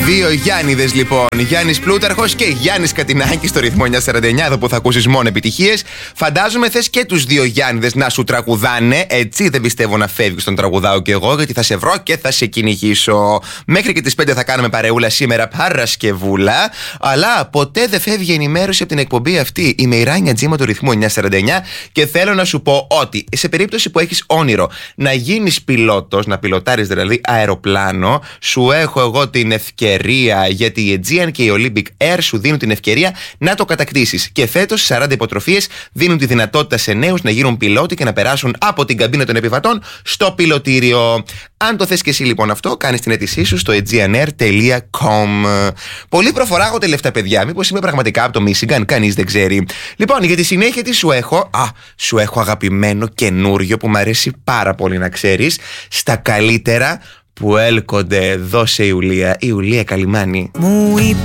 Δύο Γιάννηδες λοιπόν. Γιάννης Πλούταρχος και Γιάννης Κατινάκης στο ρυθμό 949, εδώ που θα ακούσεις μόνο επιτυχίες. Φαντάζομαι θες και τους δύο Γιάννηδες να σου τραγουδάνε. Έτσι δεν πιστεύω να φεύγεις, τον τραγουδάω κι εγώ, γιατί θα σε βρω και θα σε κυνηγήσω. Μέχρι και τις 5 θα κάνουμε παρεούλα σήμερα, Παρασκευούλα. Αλλά ποτέ δεν φεύγει ενημέρωση από την εκπομπή αυτή. Είμαι η Ράνια Τζίμα του ρυθμού 949 και θέλω να σου πω ότι σε περίπτωση που έχεις όνειρο να γίνεις πιλότος, να πιλοτάρεις δηλαδή αεροπλάνο, σου έχω εγώ την ευκαιρία, γιατί η Aegean και η Olympic Air σου δίνουν την ευκαιρία να το κατακτήσεις. Και φέτος 40 υποτροφίες δίνουν τη δυνατότητα σε νέους να γίνουν πιλότοι και να περάσουν από την καμπίνα των επιβατών στο πιλωτήριο. Αν το θες και εσύ λοιπόν αυτό, κάνεις την αίτησή σου στο aegeanair.com. Πολύ προφορά έχω τελευταία, παιδιά. Μήπως είμαι πραγματικά από το Michigan, κανείς δεν ξέρει. Λοιπόν, για τη συνέχεια τι σου έχω? Σου έχω αγαπημένο καινούριο που μου αρέσει πάρα πολύ, να ξέρεις. Στα καλύτερα που έλκονται. Δώσε Ιουλία. Ιουλία Καλιμάνη.